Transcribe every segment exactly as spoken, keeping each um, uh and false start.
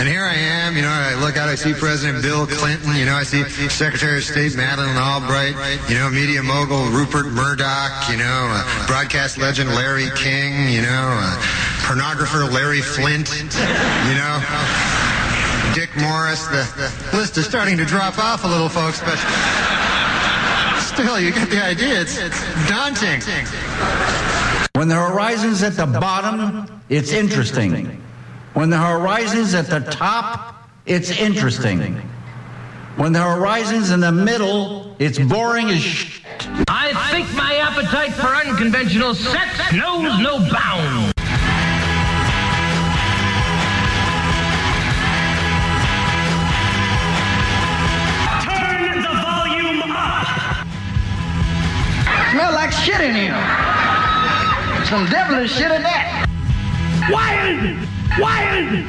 And here I am, you know, I look out, I see President Bill Clinton, you know, I see Secretary of State Madeleine Albright, you know, media mogul Rupert Murdoch, you know, uh, broadcast legend Larry King, you know, uh, pornographer Larry Flint, you know, Dick Morris. The, the list is starting to drop off a little, folks, but still, you get the idea. It's, it's daunting. When the horizon's at the bottom, it's interesting. When the horizon's at the top, it's interesting. When the horizon's in the middle, it's boring as shit. I think my appetite for unconventional sex knows no bounds. Turn the volume up. Smell like shit in here. Some devilish shit at that. Wild! Wild!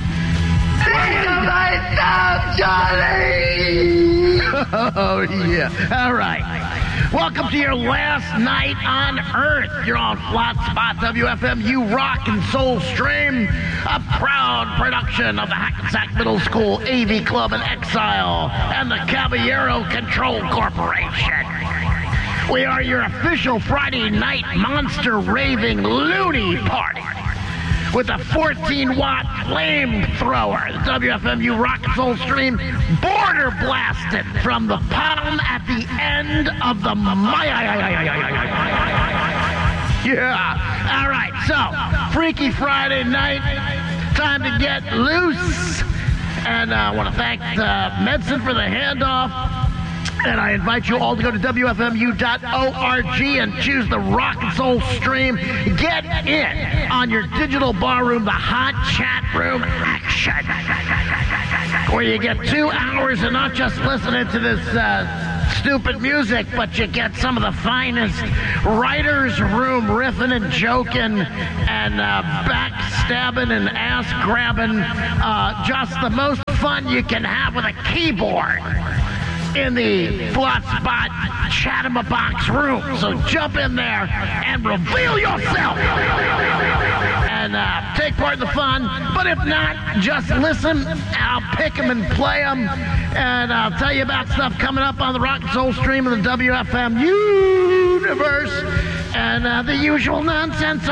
Charlie! Oh, yeah. All right. Welcome to your last night on Earth. You're on Flat Spot W F M U Rock and Soul Stream, a proud production of the Hackensack Middle School A V Club in Exile and the Caballero Control Corporation. We are your official Friday night monster raving loony party with a fourteen watt flamethrower. The W F M U Rock and Soul Stream border blasted from the palm at the end of the mi- Yeah. All right. So, Freaky Friday night. Time to get loose. And I uh, want to thank uh, Medicine for the handoff. And I invite you all to go to W F M U dot org and choose the Rock and Soul Stream. Get in on your digital barroom, the hot chat room action, where you get two hours of not just listening to this uh, stupid music, but you get some of the finest writers' room riffing and joking and uh, backstabbing and ass-grabbing. Uh, just the most fun you can have with a keyboard in the Flat Spot Chat-em-a-box room. So jump in there and reveal yourself and uh, take part in the fun. But if not, just listen. I'll pick them and play them. And I'll tell you about stuff coming up on the Rock and Soul Stream of the W F M universe and uh, the usual nonsense